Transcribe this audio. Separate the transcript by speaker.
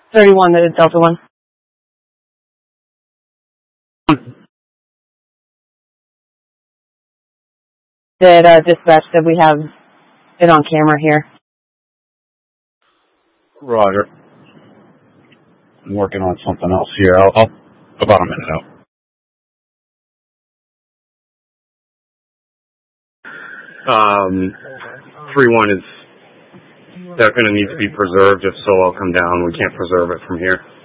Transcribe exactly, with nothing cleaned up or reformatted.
Speaker 1: thirty-one, that is Delta one. That uh, dispatch said we have it on camera here.
Speaker 2: Roger. I'm working on something else here. I'll, I'll about a minute out.
Speaker 3: Um, three one is definitely going to need to be preserved. If so, I'll come down. We can't preserve it from here.